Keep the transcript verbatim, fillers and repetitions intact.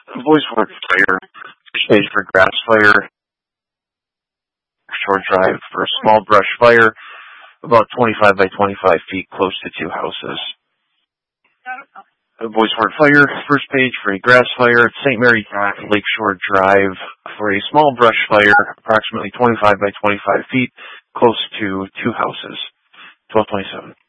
Voice word fire. First page for grass fire. Shore Drive for a small brush fire, about twenty-five by twenty-five feet, close to two houses. Voice word fire. First page for a grass fire at Saint Mary Dock, Lakeshore Drive for a small brush fire, approximately twenty-five by twenty-five feet, close to two houses. twelve twenty-seven.